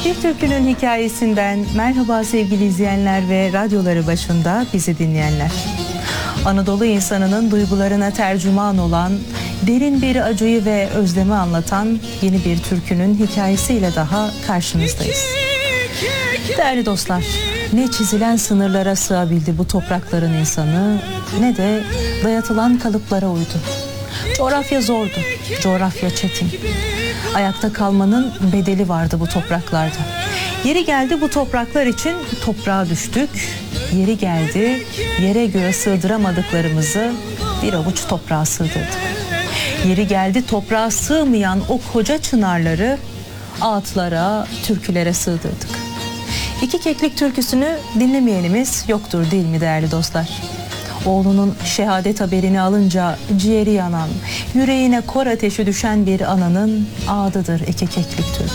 Bir türkünün hikayesinden merhaba sevgili izleyenler ve radyoları başında bizi dinleyenler. Anadolu insanının duygularına tercüman olan, derin bir acıyı ve özlemi anlatan yeni bir türkünün hikayesiyle daha karşınızdayız. Değerli dostlar, ne çizilen sınırlara sığabildi bu toprakların insanı, ne de dayatılan kalıplara uydu. Coğrafya zordu, coğrafya çetin. Ayakta kalmanın bedeli vardı bu topraklarda. Yeri geldi bu topraklar için toprağa düştük. Yeri geldi yere göre sığdıramadıklarımızı bir avuç toprağa sığdırdık. Yeri geldi toprağa sığmayan o koca çınarları ağıtlara, türkülere sığdırdık. İki Keklik türküsünü dinlemeyenimiz yoktur değil mi değerli dostlar? Oğlunun şehadet haberini alınca ciğeri yanan, yüreğine kor ateşi düşen bir ananın adıdır İki Keklik türküsü.